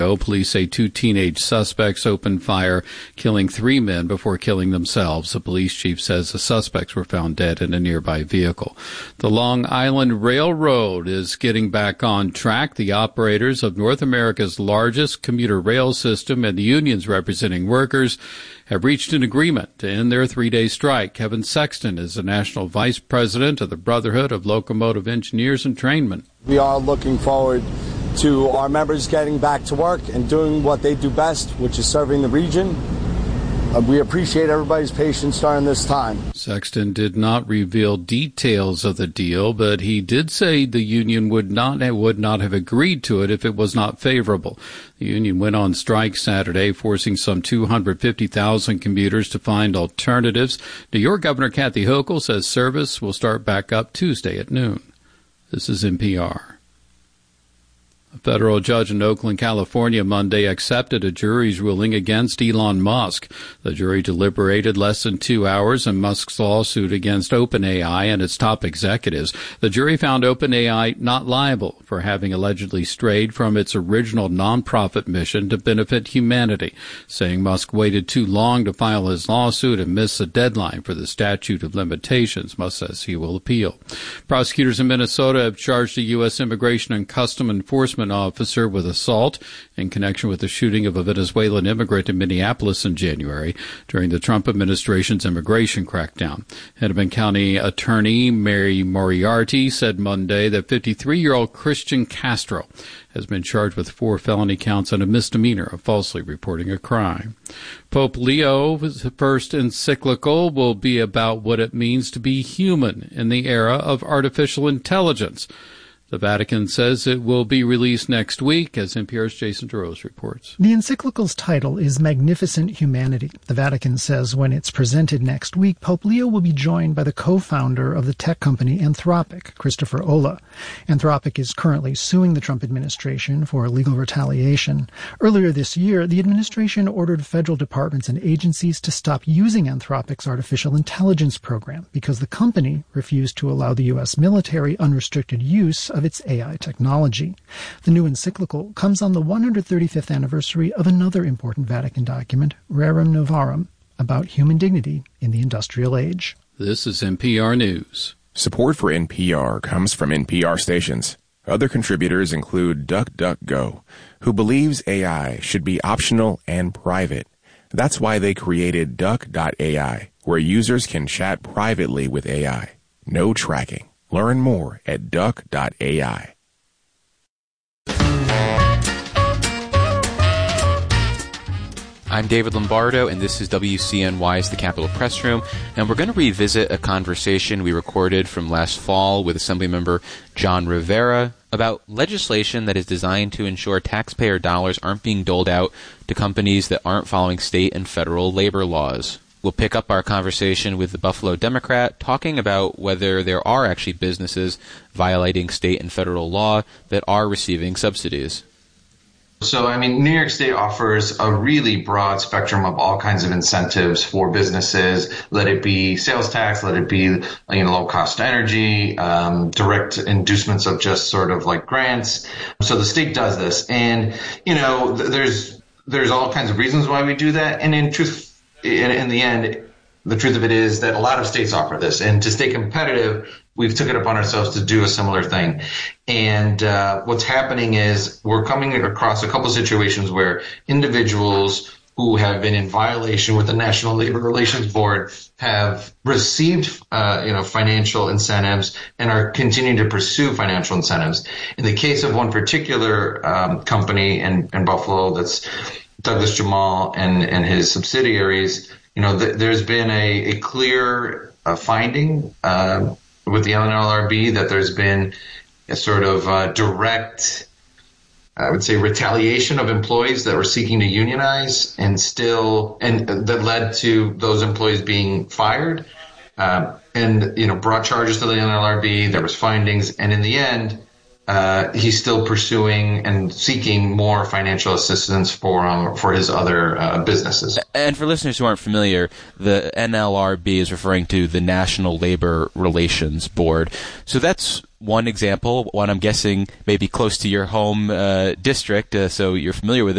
Police say 2 teenage suspects opened fire, killing 3 men before killing themselves. The police chief says the suspects were found dead in a nearby vehicle. The Long Island Railroad is getting back on track. The operators of North America's largest commuter rail system and the unions representing workers have reached an agreement to end their 3-day strike. Kevin Sexton is the national vice president of the Brotherhood of Locomotive Engineers and Trainmen. We are looking forward to our members getting back to work and doing what they do best, which is serving the region. We appreciate everybody's patience during this time. Sexton did not reveal details of the deal, but he did say the union would not have agreed to it if it was not favorable. The union went on strike Saturday, forcing some 250,000 commuters to find alternatives. New York Governor Kathy Hochul says service will start back up Tuesday at noon. This is NPR. A federal judge in Oakland, California, Monday accepted a jury's ruling against Elon Musk. The jury deliberated less than 2 hours in Musk's lawsuit against OpenAI and its top executives. The jury found OpenAI not liable for having allegedly strayed from its original nonprofit mission to benefit humanity, saying Musk waited too long to file his lawsuit and missed the deadline for the statute of limitations. Musk says he will appeal. Prosecutors in Minnesota have charged a U.S. Immigration and Customs Enforcement officer with assault in connection with the shooting of a Venezuelan immigrant in Minneapolis in January during the Trump administration's immigration crackdown. Hennepin County Attorney Mary Moriarty said Monday that 53-year-old Christian Castro has been charged with 4 felony counts and a misdemeanor of falsely reporting a crime. Pope Leo's first encyclical will be about what it means to be human in the era of artificial intelligence. The Vatican says it will be released next week, as NPR's Jason DeRose reports. The encyclical's title is Magnificent Humanity. The Vatican says when it's presented next week, Pope Leo will be joined by the co-founder of the tech company Anthropic, Christopher Olah. Anthropic is currently suing the Trump administration for legal retaliation. Earlier this year, the administration ordered federal departments and agencies to stop using Anthropic's artificial intelligence program because the company refused to allow the U.S. military unrestricted use of its AI technology. The new encyclical comes on the 135th anniversary of another important Vatican document, Rerum Novarum, about human dignity in the industrial age. This is NPR News. Support for NPR comes from NPR stations. Other contributors include DuckDuckGo, who believes AI should be optional and private. That's why they created Duck.ai, where users can chat privately with AI. No tracking. Learn more at duck.ai. I'm David Lombardo, and this is WCNY's The Capitol Press Room, and we're going to revisit a conversation we recorded from last fall with Assemblymember John Rivera about legislation that is designed to ensure taxpayer dollars aren't being doled out to companies that aren't following state and federal labor laws. We'll pick up our conversation with the Buffalo Democrat talking about whether there are actually businesses violating state and federal law that are receiving subsidies. So, New York State offers a really broad spectrum of all kinds of incentives for businesses. Let it be sales tax, let it be, low cost energy, direct inducements of just sort of like grants. So the state does this. And, there's all kinds of reasons why we do that. And in the end, the truth of it is that a lot of states offer this. And to stay competitive, we've took it upon ourselves to do a similar thing. And what's happening is we're coming across a couple of situations where individuals who have been in violation with the National Labor Relations Board have received financial incentives and are continuing to pursue financial incentives. In the case of one particular company in Buffalo, that's Douglas Jamal and his subsidiaries, there's been a clear finding with the NLRB that there's been a sort of direct, I would say, retaliation of employees that were seeking to unionize and that led to those employees being fired and brought charges to the NLRB. There was findings, and in the end, he's still pursuing and seeking more financial assistance for his other businesses. And for listeners who aren't familiar, the NLRB is referring to the National Labor Relations Board. So that's one example, one I'm guessing maybe close to your home district, so you're familiar with it.